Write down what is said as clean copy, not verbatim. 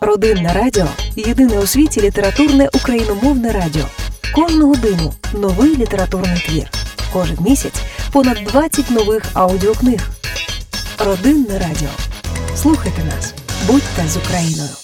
Родинне радіо – єдине у світі літературне україномовне радіо. Кожну годину – новий літературний твір. Кожен місяць – понад 20 нових аудіокниг. Родинне радіо. Слухайте нас. Будьте з Україною.